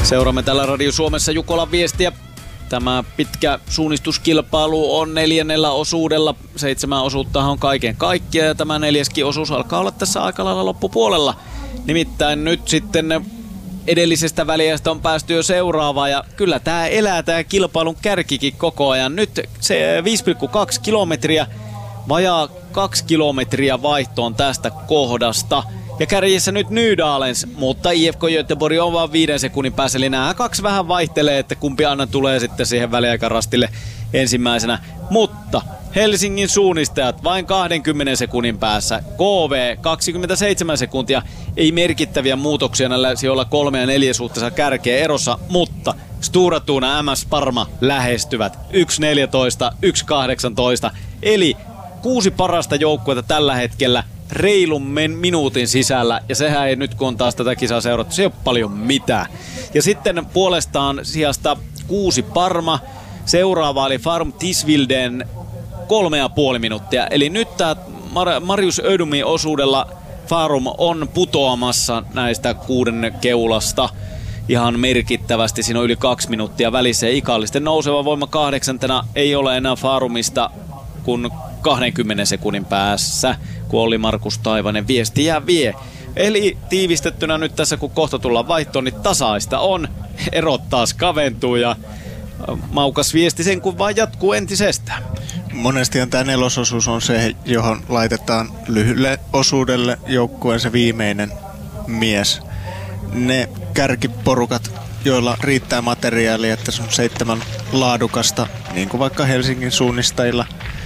Seuraamme täällä Radio Suomessa Jukolan viestiä. Tämä pitkä suunnistuskilpailu on 4. osuudella. 7 osuuttahan on kaiken kaikkiaan ja tämä 4. osuus alkaa olla tässä aika lailla loppupuolella. Nimittäin nyt sitten edellisestä väliästä on päästy jo seuraavaan ja kyllä tää elää tää kilpailun kärkikin koko ajan. Nyt se 5,2 kilometriä, vajaa 2 kilometriä vaihtoon tästä kohdasta. Ja kärjessä nyt Nydalens, mutta IFK Göteborg on vaan 5 sekunnin päässä. Eli nämä kaksi vähän vaihtelee, että kumpi aina tulee sitten siihen väliaikarastille ensimmäisenä. Mutta Helsingin suunnistajat vain 20 sekunnin päässä. KV 27 sekuntia. Ei merkittäviä muutoksia näillä sijoilla 3 ja 4 suhteessa kärkeä erossa, mutta Stura Tuna MS Parma lähestyvät 1.14, 1.18. Eli 6 parasta joukkuetta tällä hetkellä reilun minuutin sisällä, ja sehän ei nyt kun on taas tätä kisaa seurattu, se ei ole paljon mitään. Ja sitten puolestaan sijasta 6 Parma, seuraava oli Farm Tisvilden 3,5 minuuttia. Eli nyt tämä Marius Ödumin osuudella Farum on putoamassa näistä 6 keulasta ihan merkittävästi. Siinä on yli 2 minuuttia välissä ja ikallisten nouseva voima 8. ei ole enää Farumista kun 20 sekunnin päässä, kun oli Markus Taivanen viestiä vie. Eli tiivistettynä nyt tässä, kun kohta tullaan vaihtoon, niin tasaista on. Erot taas kaventuu ja maukas viesti sen, kun vaan jatkuu entisestään. Monestihan tämä 4. osuus on se, johon laitetaan lyhyelle osuudelle joukkueen se viimeinen mies. Ne kärkiporukat, joilla riittää materiaalia, että se on 7 laadukasta, niin kuin vaikka Helsingin suunnistajilla.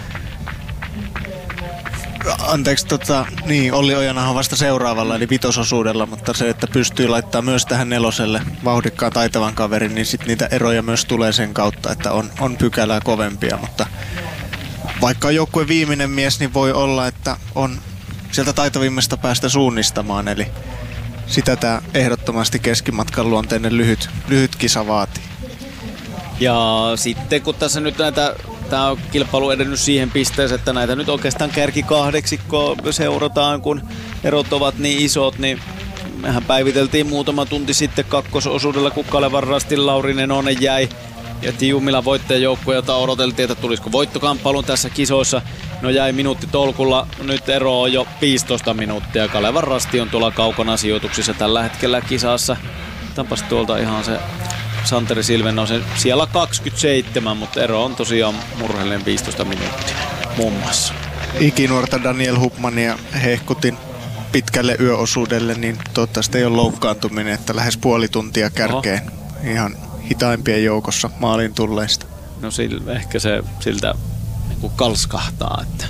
Anteeksi, niin Olli Ojanahan on vasta seuraavalla, eli 5. osuudella, mutta se, että pystyy laittamaan myös tähän 4. vauhdikkaan taitavan kaverin, niin sitten niitä eroja myös tulee sen kautta, että on pykälää kovempia, mutta vaikka on joukkueen viimeinen mies, niin voi olla, että on sieltä taitavimmasta päästä suunnistamaan, eli sitä tämä ehdottomasti keskimatkan luonteinen lyhyt kisa vaatii. Ja sitten kun tässä nyt tämä on kilpailu edennyt siihen pisteeseen, että näitä nyt oikeastaan kärkikahdeksikkoa seurataan, kun erot ovat niin isot, niin mehän päiviteltiin muutama tunti sitten kakkososuudella, kun Kalevan Rastin Lauri Nenonen jäi. Ja Tiumilan voittajajoukko, jota odoteltiin, että tulisiko voittokamppailun tässä kisoissa. No jäi minuutti tolkulla, nyt ero on jo 15 minuuttia. Kalevan Rasti on tuolla kaukana sijoituksissa tällä hetkellä kisassa. Tampas tuolta ihan se Santeri Silven on se siellä 27, mutta ero on tosiaan murheellinen 15 minuuttia muun muassa. Ikinuorta Daniel Hupmania hehkutin pitkälle yöosuudelle, niin toivottavasti ei ole loukkaantuminen, että lähes puoli tuntia kärkeen. Ihan hitaimpien joukossa maaliin tulleista. No ehkä se siltä niin kalskahtaa, että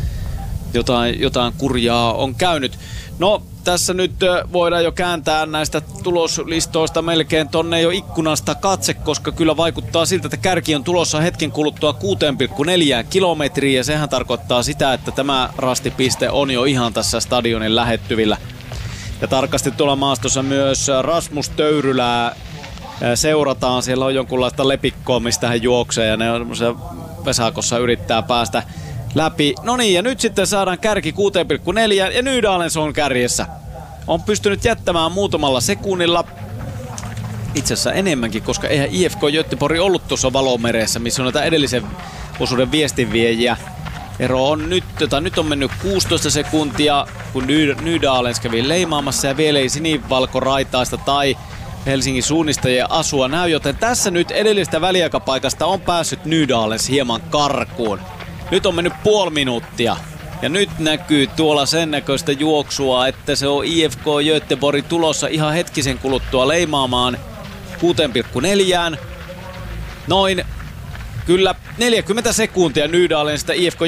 jotain kurjaa on käynyt. No tässä nyt voidaan jo kääntää näistä tuloslistoista melkein tonne jo ikkunasta katse, koska kyllä vaikuttaa siltä, että kärki on tulossa hetken kuluttua 6,4 kilometriä. Ja sehän tarkoittaa sitä, että tämä rastipiste on jo ihan tässä stadionin lähettyvillä. Ja tarkasti tuolla maastossa myös Rasmus Töyrylää seurataan. Siellä on jonkunlaista lepikkoa, mistä hän juoksee ja ne on vesakossa yrittää päästä läpi. No niin, ja nyt sitten saadaan kärki 6,4 ja Nydalens on kärjessä. On pystynyt jättämään muutamalla sekunnilla. Itse asiassa enemmänkin, koska eihän IFK Göteborg ollut tuossa Valomeressä, missä on näitä edellisen osuuden viestinviejiä. Ero on nyt on mennyt 16 sekuntia, kun Nydalens kävi leimaamassa ja vielä ei sinivalkoraitaista tai Helsingin suunnistajien asua näy, joten tässä nyt edellistä väliaikapaikasta on päässyt Nydalens hieman karkuun. Nyt on mennyt puoli minuuttia ja nyt näkyy tuolla sen näköistä juoksua, että se on IFK Göteborg tulossa ihan hetkisen kuluttua leimaamaan 6,4. Noin kyllä 40 sekuntia Nydalensista IFK